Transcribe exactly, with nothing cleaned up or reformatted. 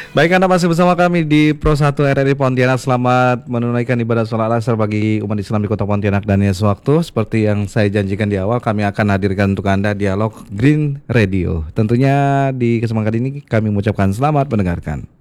Baik, Anda masih bersama kami di Pro satu R R I Pontianak. Selamat menunaikan ibadah sholat asar bagi umat Islam di Kota Pontianak dan ya sewaktu. Seperti yang saya janjikan di awal, kami akan hadirkan untuk Anda dialog Green Radio. Tentunya di kesempatan ini kami mengucapkan selamat mendengarkan.